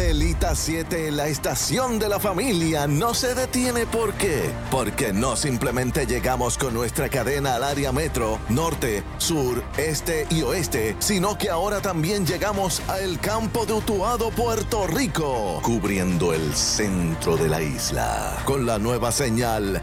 Elita 7, la estación de la familia, no se detiene. ¿Por qué? Porque no simplemente llegamos con nuestra cadena al área metro, norte, sur, este y oeste, sino que ahora también llegamos a el campo de Utuado, Puerto Rico, cubriendo el centro de la isla. Con la nueva señal